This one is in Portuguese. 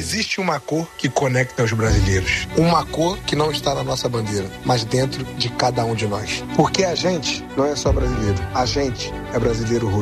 existe uma cor que conecta os brasileiros. Uma cor que não está na nossa bandeira, mas dentro de cada um de nós. Porque a gente não é só brasileiro. A gente é brasileiro